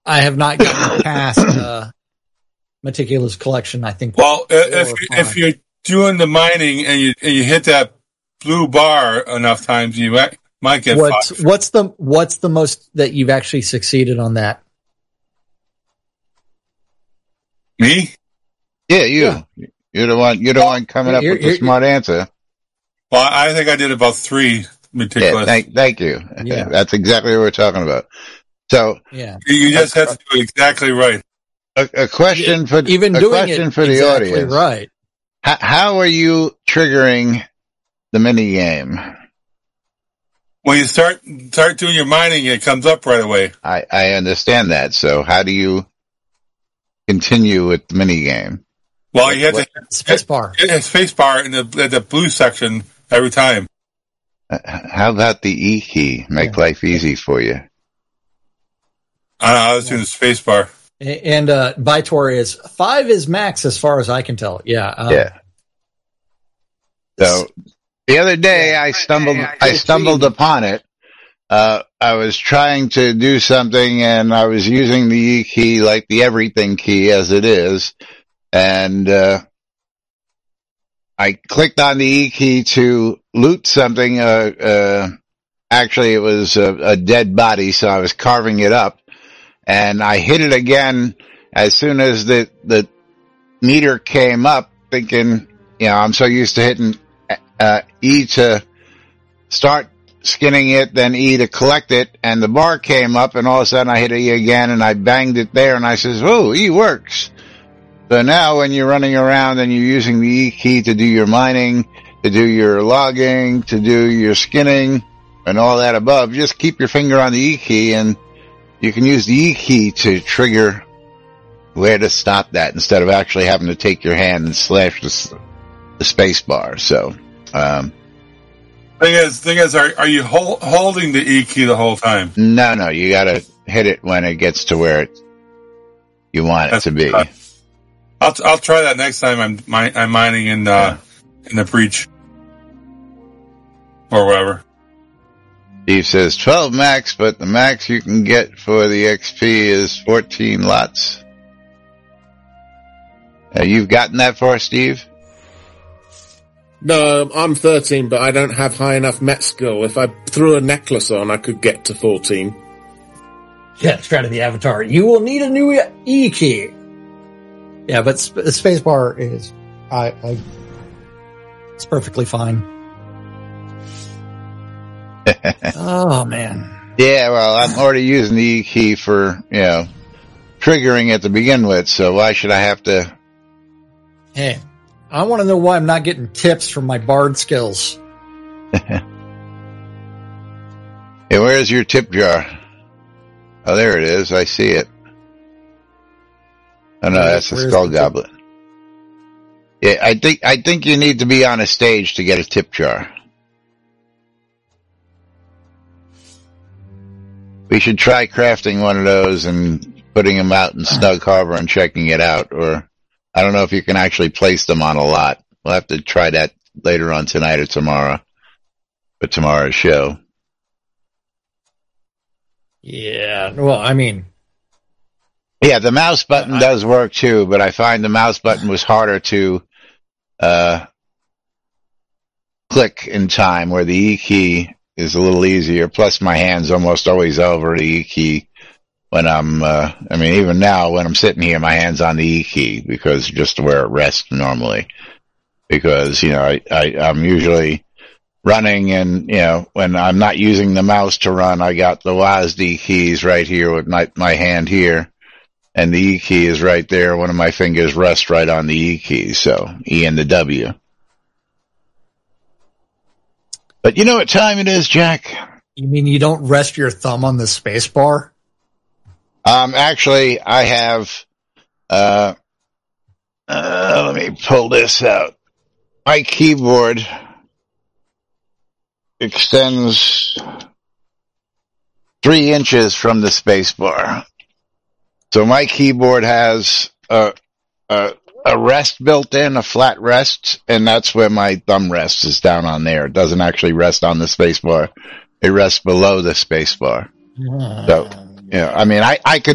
I have not gotten past Meticulous Collection. I think. Well, if you're doing the mining and you hit that blue bar enough times, you might get. What's the most that you've actually succeeded on that? Me? Yeah, you. Yeah. You're the one coming up with the smart answer. Well, I think I did about 3 Meticulous. Yeah, thank you. Yeah. That's exactly what we're talking about. So, you just have to do it exactly right. A question for even a doing question it for the exactly audience. Right. How are you triggering the mini game? When you start doing your mining, it comes up right away. I understand that. So how do you continue with the mini game? Well, you have to spacebar. Spacebar in the blue section every time. How about the E key? Make life easy for you. I was doing the spacebar. And Vitor is 5 is max as far as I can tell. Yeah. So the other day I stumbled upon it. I was trying to do something and I was using the E key like the everything key as it is. And, I clicked on the E key to loot something. Actually it was a dead body. So I was carving it up and I hit it again as soon as the meter came up, thinking, I'm so used to hitting, E to start skinning it, then E to collect it, and the bar came up, and all of a sudden I hit E again, and I banged it there, and I says, "Oh, E works." So now when you're running around and you're using the E key to do your mining, to do your logging, to do your skinning, and all that above, just keep your finger on the E key, and you can use the E key to trigger where to stop that instead of actually having to take your hand and slash the space bar. So, Thing is, are you holding the E key the whole time? No, you gotta hit it when it gets to where you want it to be. I'll try that next time I'm mining in the breach. Or whatever. Steve says 12 max, but the max you can get for the XP is 14 lots. You've gotten that far, Steve? No, I'm 13, but I don't have high enough met skill. If I threw a necklace on, I could get to 14. Yeah, straight to the avatar. You will need a new E key. Yeah, but the spacebar is, it's perfectly fine. Oh man. Yeah, well, I'm already using the E key for, triggering it to begin with, so why should I have to? Hey, I want to know why I'm not getting tips from my bard skills. Hey, where's your tip jar? Oh, there it is. I see it. Oh no, that's the skull goblet. Yeah, I think you need to be on a stage to get a tip jar. We should try crafting one of those and putting them out in Snug Harbor and checking it out. Or I don't know if you can actually place them on a lot. We'll have to try that later on tonight or tomorrow for tomorrow's show. Yeah, well, I mean... Yeah, the mouse button does work too, but I find the mouse button was harder to click in time, where the E key is a little easier. Plus, my hand's almost always over the E key when I'm, even now when I'm sitting here, my hand's on the E key because just where it rests normally. Because, I'm usually running and, when I'm not using the mouse to run, I got the WASD keys right here with my hand here. And the E key is right there. One of my fingers rests right on the E key. So E and the W. But you know what time it is, Jack? You mean you don't rest your thumb on the space bar? Actually, I have, let me pull this out. My keyboard extends 3 inches from the space bar. So my keyboard has a rest built in, a flat rest, and that's where my thumb rests, is down on there. It doesn't actually rest on the space bar. It rests below the space bar. So, I could